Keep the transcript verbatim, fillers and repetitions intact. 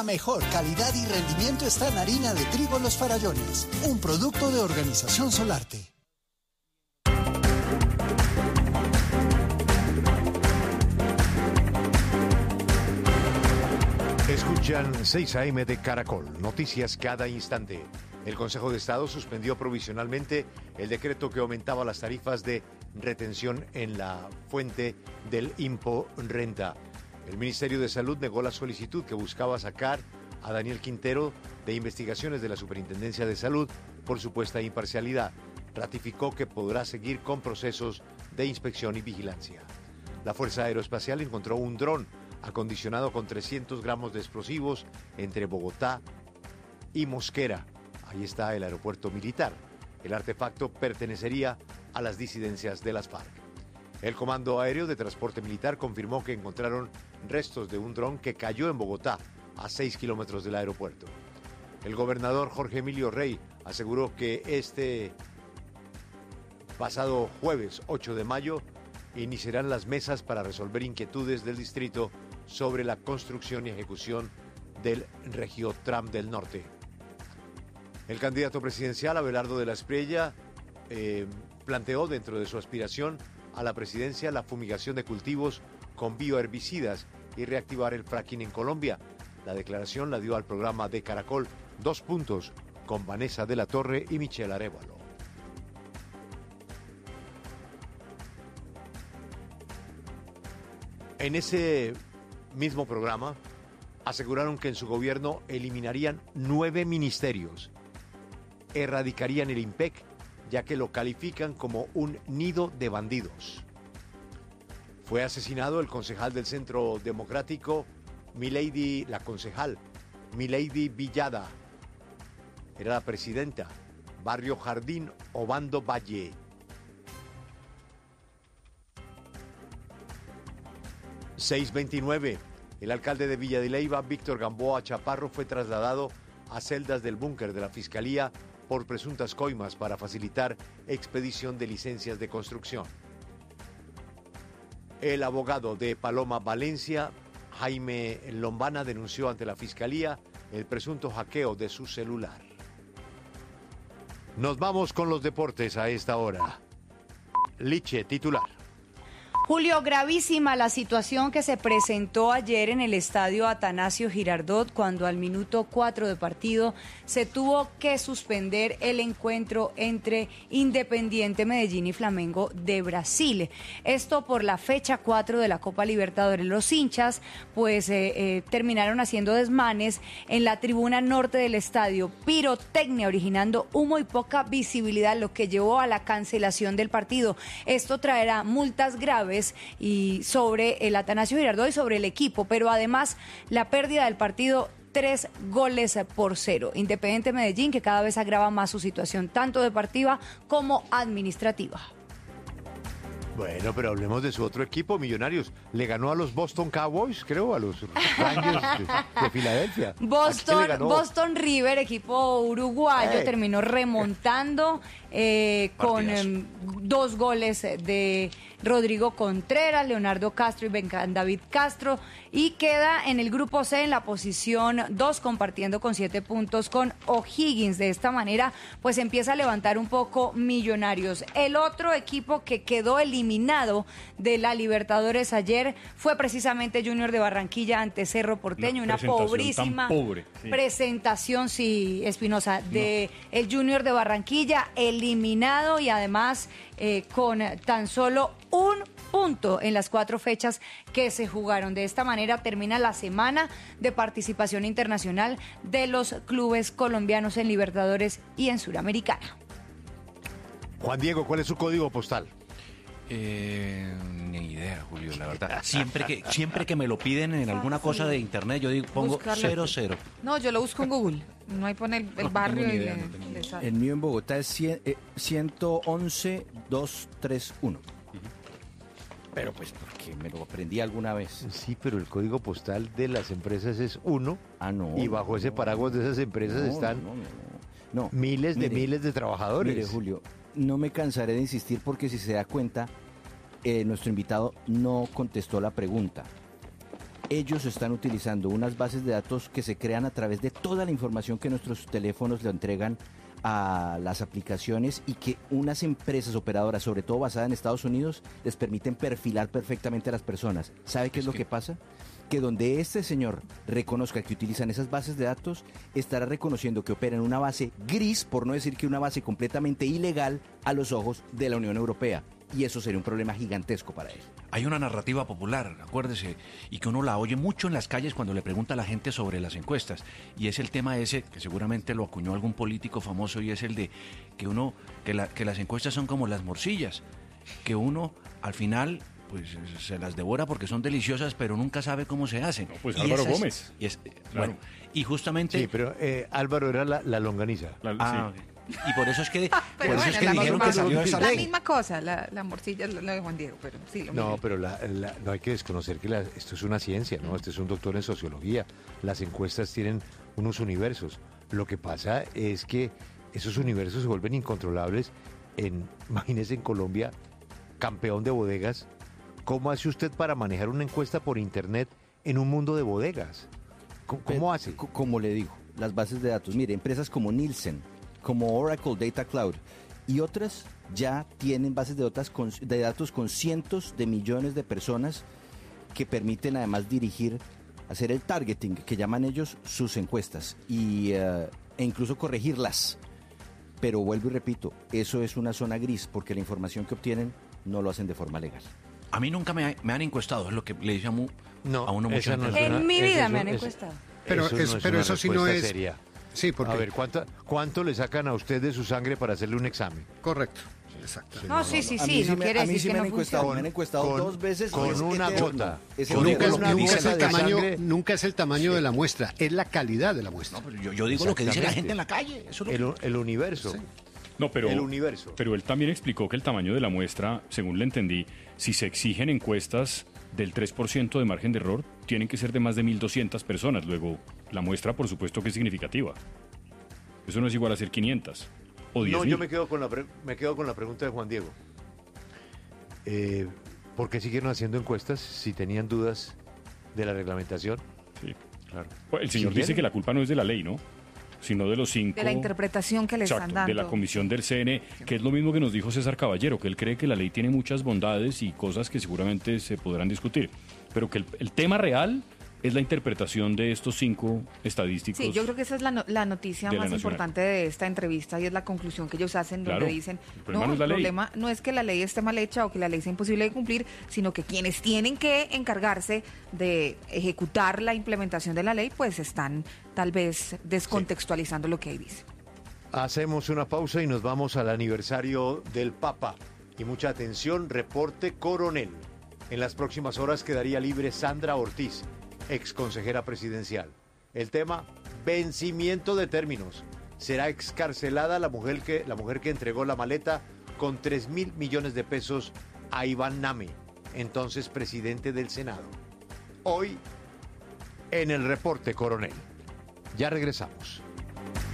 La mejor calidad y rendimiento está en harina de trigo Los Farallones, un producto de Organización Solarte. Escuchan seis a eme de Caracol, noticias cada instante. El Consejo de Estado suspendió provisionalmente el decreto que aumentaba las tarifas de retención en la fuente del Impo Renta. El Ministerio de Salud negó la solicitud que buscaba sacar a Daniel Quintero de investigaciones de la Superintendencia de Salud por supuesta imparcialidad. Ratificó que podrá seguir con procesos de inspección y vigilancia. La Fuerza Aeroespacial encontró un dron acondicionado con trescientos gramos de explosivos entre Bogotá y Mosquera. Ahí está el aeropuerto militar. El artefacto pertenecería a las disidencias de las FARC. El Comando Aéreo de Transporte Militar confirmó que encontraron restos de un dron que cayó en Bogotá, a seis kilómetros del aeropuerto. El gobernador Jorge Emilio Rey aseguró que este pasado jueves ocho de mayo iniciarán las mesas para resolver inquietudes del distrito sobre la construcción y ejecución del Regiotram del Norte. El candidato presidencial Abelardo de la Espriella eh, planteó dentro de su aspiración a la presidencia la fumigación de cultivos con bioherbicidas y reactivar el fracking en Colombia. La declaración la dio al programa de Caracol Dos Puntos con Vanessa de la Torre y Michelle Arévalo. En ese mismo programa aseguraron que en su gobierno eliminarían nueve ministerios, erradicarían el IMPEC, ya que lo califican como un nido de bandidos. Fue asesinado el concejal del Centro Democrático, Milady, la concejal, Milady Villada. Era la presidenta, Barrio Jardín, Obando Valle. seis veintinueve. El alcalde de Villa de Leyva, Víctor Gamboa Chaparro, fue trasladado a celdas del búnker de la Fiscalía por presuntas coimas para facilitar expedición de licencias de construcción. El abogado de Paloma Valencia, Jaime Lombana, denunció ante la Fiscalía el presunto hackeo de su celular. Nos vamos con los deportes a esta hora. Liche, titular. Julio, gravísima la situación que se presentó ayer en el estadio Atanasio Girardot cuando al minuto cuatro de partido se tuvo que suspender el encuentro entre Independiente Medellín y Flamengo de Brasil. Esto por la fecha cuatro de la Copa Libertadores. Los hinchas pues eh, eh, terminaron haciendo desmanes en la tribuna norte del estadio, pirotecnia originando humo y poca visibilidad, lo que llevó a la cancelación del partido. Esto traerá multas graves y sobre el Atanasio Girardot y sobre el equipo, pero además la pérdida del partido, tres goles por cero. Independiente Medellín, que cada vez agrava más su situación, tanto deportiva como administrativa. Bueno, pero hablemos de su otro equipo, Millonarios. Le ganó a los Boston Cowboys, creo, a los Rangers de, de Filadelfia. Boston, Boston River, equipo uruguayo, hey. terminó remontando eh, con eh, dos goles de Rodrigo Contreras, Leonardo Castro y Bencan David Castro, y queda en el grupo C en la posición dos, compartiendo con siete puntos con O'Higgins. De esta manera, pues empieza a levantar un poco Millonarios. El otro equipo que quedó eliminado de la Libertadores ayer fue precisamente Junior de Barranquilla ante Cerro Porteño, una, una pobrísima pobre, sí. presentación, sí, Espinosa, de no. el Junior de Barranquilla, eliminado y además eh, con tan solo un punto en las cuatro fechas que se jugaron. De esta manera termina la semana de participación internacional de los clubes colombianos en Libertadores y en Suramericana. Juan Diego, ¿cuál es su código postal? Eh, ni idea, Julio, la verdad. Siempre que siempre que me lo piden en alguna cosa de internet, yo digo, pongo cero cero. No, yo lo busco en Google. No hay poner el, el no, barrio y idea, le, no le sale. El mío en Bogotá es ciento once doscientos treinta y uno. Pero pues porque me lo aprendí alguna vez. Sí, pero el código postal de las empresas es uno. Ah, no. Y bajo no, ese paraguas de esas empresas no, están no, no, no. No, miles mire, de miles de trabajadores. Mire, Julio, no me cansaré de insistir porque si se da cuenta, eh, nuestro invitado no contestó la pregunta. ellos están utilizando unas bases de datos que se crean a través de toda la información que nuestros teléfonos le entregan a las aplicaciones y que unas empresas operadoras, sobre todo basadas en Estados Unidos, les permiten perfilar perfectamente a las personas. ¿Sabe qué es, es lo que... que pasa? Que donde este señor reconozca que utilizan esas bases de datos, estará reconociendo que opera en una base gris, por no decir que una base completamente ilegal a los ojos de la Unión Europea. Y eso sería un problema gigantesco para él. Hay una narrativa popular, acuérdese, y que uno la oye mucho en las calles cuando le pregunta a la gente sobre las encuestas. Y es el tema ese, que seguramente lo acuñó algún político famoso, y es el de que uno, que, la, que las encuestas son como las morcillas, que uno al final pues se las devora porque son deliciosas, pero nunca sabe cómo se hacen. No, pues y Álvaro es, Gómez. Y es, claro. Bueno, y justamente... Sí, pero eh, Álvaro era la, la longaniza. La, ah, sí. Y por eso es que, Ah, por pero eso bueno, es que la dijeron misma, que salió esa la ley. misma cosa, la, la morcilla es lo de Juan Diego, pero sí, lo No, mismo. pero la, la- no hay que desconocer que la- esto es una ciencia, ¿no? Este es un doctor en sociología. Las encuestas tienen unos universos. Lo que pasa es que esos universos se vuelven incontrolables en, imagínese en Colombia, campeón de bodegas. ¿Cómo hace usted para manejar una encuesta por internet en un mundo de bodegas? ¿Cómo, cómo hace? C- Como le digo, las bases de datos. Mire, empresas como Nielsen, como Oracle Data Cloud y otras ya tienen bases de datos con, de datos con cientos de millones de personas que permiten además dirigir, hacer el targeting, que llaman ellos sus encuestas, y, eh, e incluso corregirlas. Pero vuelvo y repito, eso es una zona gris porque la información que obtienen no lo hacen de forma legal. A mí nunca me, me han encuestado, es lo que le dice a, mu- No, a uno mucho. esa no es En una- mi esa vida es me un- han es- encuestado. Pero eso es- no es pero una eso sí no respuesta es- seria. Sí, porque... A ver, ¿cuánto, ¿cuánto le sacan a usted de su sangre para hacerle un examen? Correcto, exacto. No, sí, sí, A mí sí, no me- quiere a mí decir sí que me han no encuestado, funciona. me han encuestado Con- dos veces. con y es una eterno. gota. Es Con Nunca, eterno. una nunca es muestra el de tamaño, sangre. nunca es el tamaño de la muestra, es la calidad de la muestra. No, pero yo, yo digo lo que dice la Exactamente. gente en la calle. Eso es El, lo que... el universo. No, pero, El universo. pero él también explicó que el tamaño de la muestra, según le entendí, si se exigen encuestas del tres por ciento de margen de error, tienen que ser de más de mil doscientas personas. Luego, la muestra, por supuesto, que es significativa. Eso no es igual a ser quinientas o diez No, mil. yo me quedo con la pre- me quedo con la pregunta de Juan Diego. Eh, ¿Por qué siguieron haciendo encuestas si tenían dudas de la reglamentación? Sí. Claro. Pues el señor Si dice quieren. que la culpa no es de la ley, ¿no? Sino de los cinco... De la interpretación que le Exacto, están dando. de la comisión del C N E, que es lo mismo que nos dijo César Caballero, que él cree que la ley tiene muchas bondades y cosas que seguramente se podrán discutir, pero que el, el tema real es la interpretación de estos cinco estadísticos. Sí, yo creo que esa es la, no- la noticia de la más Nacional. importante de esta entrevista y es la conclusión que ellos hacen donde Claro, dicen, el problema no, no el es la ley". problema no es que la ley esté mal hecha o que la ley sea imposible de cumplir, sino que quienes tienen que encargarse de ejecutar la implementación de la ley, pues están tal vez descontextualizando lo que ahí dice. Hacemos una pausa y nos vamos al aniversario del Papa. Y mucha atención, reporte coronel. En las próximas horas quedaría libre Sandra Ortiz, ex consejera presidencial. El tema, vencimiento de términos. Será excarcelada la mujer que, la mujer que entregó la maleta con tres mil millones de pesos a Iván Name, entonces presidente del Senado. Hoy, en el reporte coronel. Ya regresamos.